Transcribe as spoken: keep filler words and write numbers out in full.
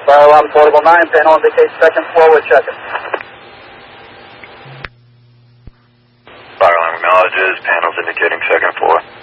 Fire alarm portable nine, panel indicates second floor, we're checking. Fire alarm acknowledges, panels indicating second floor.